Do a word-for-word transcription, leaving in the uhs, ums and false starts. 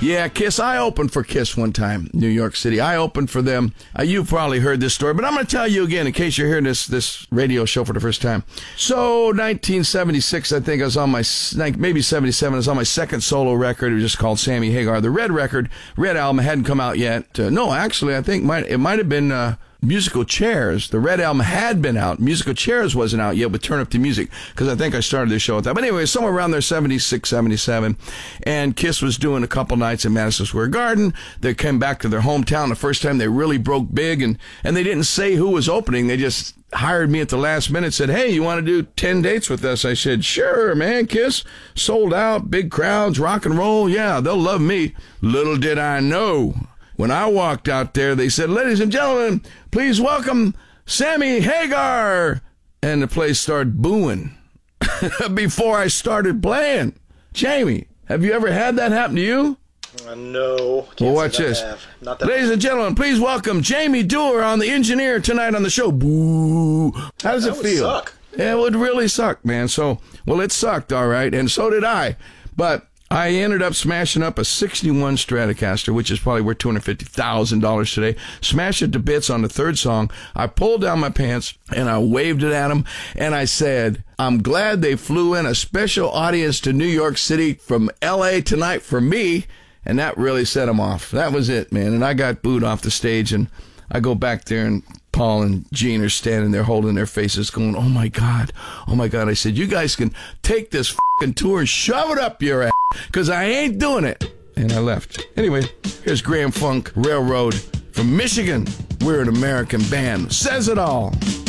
Yeah, Kiss. I opened for Kiss one time, New York City. I opened for them. Uh, you've probably heard this story, but I'm going to tell you again in case you're hearing this this radio show for the first time. So, nineteen seventy-six, I think I was on my, maybe seventy-seven, I was on my second solo record. It was just called Sammy Hagar. The Red record, Red album hadn't come out yet. Uh, no, actually, I think might, it might have been... Uh, Musical Chairs. The Red album had been out. Musical Chairs wasn't out yet with Turn Up the Music, because I think I started the show with that. But anyway, somewhere around there, seventy-six, seventy-seven, and Kiss was doing a couple nights in Madison Square Garden. They came back to their hometown the first time they really broke big, and, and they didn't say who was opening. They just hired me at the last minute, said, hey, you want to do ten dates with us? I said, sure, man. Kiss, sold out, big crowds, rock and roll. Yeah, they'll love me. Little did I know, when I walked out there, they said, ladies and gentlemen, please welcome Sammy Hagar. And the place started booing before I started playing. Jamie, have you ever had that happen to you? Uh, no. Can't Well, watch this. Not that Ladies and gentlemen, please welcome Jamie Dewar on The Engineer tonight on the show. Boo. How does that it would feel? Suck. Yeah, it would really suck, man. So, well, it sucked, all right, and so did I. But I ended up smashing up a sixty-one Stratocaster, which is probably worth two hundred fifty thousand dollars today. Smashed it to bits on the third song. I pulled down my pants, and I waved it at them, and I said, I'm glad they flew in a special audience to New York City from L A tonight for me, and that really set them off. That was it, man, and I got booed off the stage, and I go back there, and Paul and Gene are standing there holding their faces going, oh, my God, oh, my God. I said, you guys can take this fucking tour and shove it up your ass, because I ain't doing it. And I left. Anyway, here's Grand Funk Railroad from Michigan. We're an American band. Says it all.